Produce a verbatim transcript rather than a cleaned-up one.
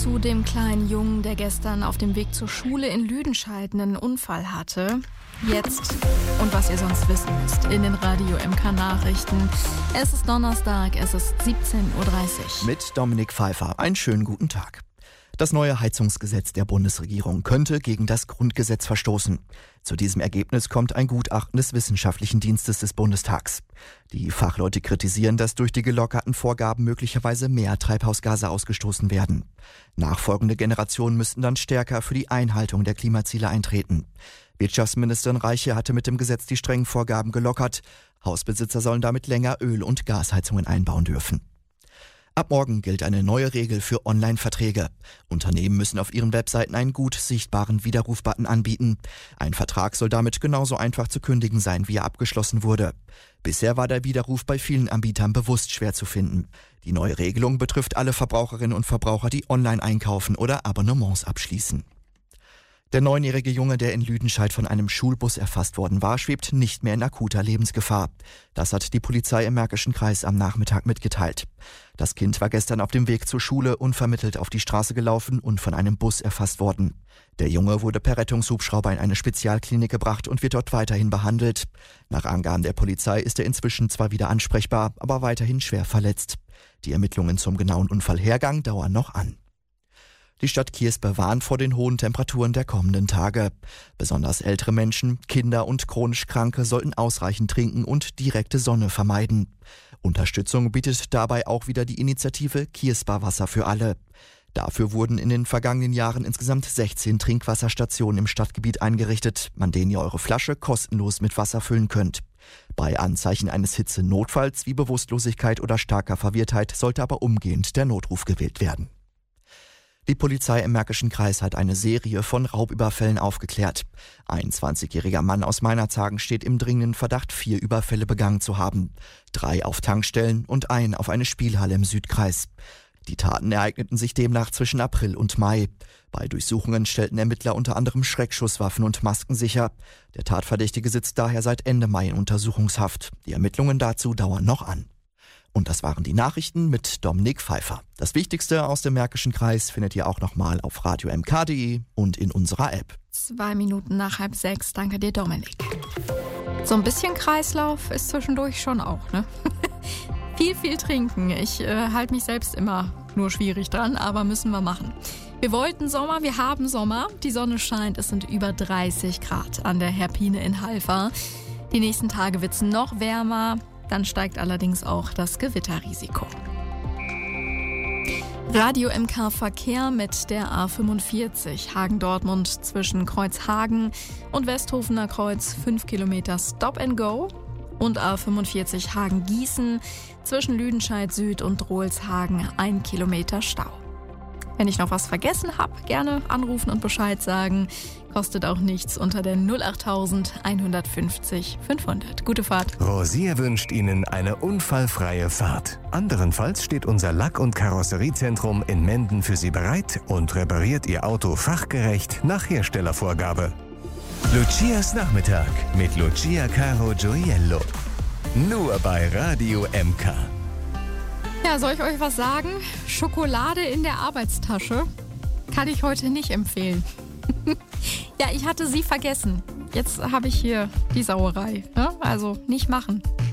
zu dem kleinen Jungen, der gestern auf dem Weg zur Schule in Lüdenscheid einen Unfall hatte. Jetzt und was ihr sonst wissen müsst in den Radio M K Nachrichten. Es ist Donnerstag, es ist siebzehn Uhr dreißig. Mit Dominik Pfeiffer. Einen schönen guten Tag. Das neue Heizungsgesetz der Bundesregierung könnte gegen das Grundgesetz verstoßen. Zu diesem Ergebnis kommt ein Gutachten des Wissenschaftlichen Dienstes des Bundestags. Die Fachleute kritisieren, dass durch die gelockerten Vorgaben möglicherweise mehr Treibhausgase ausgestoßen werden. Nachfolgende Generationen müssten dann stärker für die Einhaltung der Klimaziele eintreten. Wirtschaftsministerin Reiche hatte mit dem Gesetz die strengen Vorgaben gelockert. Hausbesitzer sollen damit länger Öl- und Gasheizungen einbauen dürfen. Ab morgen gilt eine neue Regel für Online-Verträge. Unternehmen müssen auf ihren Webseiten einen gut sichtbaren Widerrufbutton anbieten. Ein Vertrag soll damit genauso einfach zu kündigen sein, wie er abgeschlossen wurde. Bisher war der Widerruf bei vielen Anbietern bewusst schwer zu finden. Die neue Regelung betrifft alle Verbraucherinnen und Verbraucher, die online einkaufen oder Abonnements abschließen. Der neunjährige Junge, der in Lüdenscheid von einem Schulbus erfasst worden war, schwebt nicht mehr in akuter Lebensgefahr. Das hat die Polizei im Märkischen Kreis am Nachmittag mitgeteilt. Das Kind war gestern auf dem Weg zur Schule unvermittelt auf die Straße gelaufen und von einem Bus erfasst worden. Der Junge wurde per Rettungshubschrauber in eine Spezialklinik gebracht und wird dort weiterhin behandelt. Nach Angaben der Polizei ist er inzwischen zwar wieder ansprechbar, aber weiterhin schwer verletzt. Die Ermittlungen zum genauen Unfallhergang dauern noch an. Die Stadt Kierspe warnt vor den hohen Temperaturen der kommenden Tage. Besonders ältere Menschen, Kinder und chronisch Kranke sollten ausreichend trinken und direkte Sonne vermeiden. Unterstützung bietet dabei auch wieder die Initiative Kiersper Wasser für alle. Dafür wurden in den vergangenen Jahren insgesamt sechzehn Trinkwasserstationen im Stadtgebiet eingerichtet, an denen ihr eure Flasche kostenlos mit Wasser füllen könnt. Bei Anzeichen eines Hitzenotfalls wie Bewusstlosigkeit oder starker Verwirrtheit sollte aber umgehend der Notruf gewählt werden. Die Polizei im Märkischen Kreis hat eine Serie von Raubüberfällen aufgeklärt. Ein zwanzigjähriger Mann aus Meinerzhagen steht im dringenden Verdacht, vier Überfälle begangen zu haben. Drei auf Tankstellen und ein auf eine Spielhalle im Südkreis. Die Taten ereigneten sich demnach zwischen April und Mai. Bei Durchsuchungen stellten Ermittler unter anderem Schreckschusswaffen und Masken sicher. Der Tatverdächtige sitzt daher seit Ende Mai in Untersuchungshaft. Die Ermittlungen dazu dauern noch an. Und das waren die Nachrichten mit Dominik Pfeiffer. Das Wichtigste aus dem Märkischen Kreis findet ihr auch nochmal auf radio m k punkt d e und in unserer App. Zwei Minuten nach halb sechs. Danke dir, Dominik. So ein bisschen Kreislauf ist zwischendurch schon auch, ne? viel, viel trinken. Ich äh, halte mich selbst immer nur schwierig dran, aber müssen wir machen. Wir wollten Sommer, wir haben Sommer. Die Sonne scheint, es sind über dreißig Grad an der Herpine in Halver. Die nächsten Tage wird es noch wärmer. Dann steigt allerdings auch das Gewitterrisiko. Radio M K Verkehr mit der A fünfundvierzig Hagen-Dortmund zwischen Kreuzhagen und Westhofener Kreuz fünf Kilometer Stop and Go und A fünfundvierzig Hagen-Gießen zwischen Lüdenscheid Süd und Drohlshagen ein Kilometer Stau. Wenn ich noch was vergessen habe, gerne anrufen und Bescheid sagen. Kostet auch nichts unter der null acht eins fünfzig fünfhundert. Gute Fahrt. Rosier wünscht Ihnen eine unfallfreie Fahrt. Anderenfalls steht unser Lack- und Karosseriezentrum in Menden für Sie bereit und repariert Ihr Auto fachgerecht nach Herstellervorgabe. Lucias Nachmittag mit Lucia Caro Gioiello. Nur bei Radio M K. Ja, soll ich euch was sagen? Schokolade in der Arbeitstasche kann ich heute nicht empfehlen. Ja, ich hatte sie vergessen. Jetzt habe ich hier die Sauerei. Ne? Also nicht machen.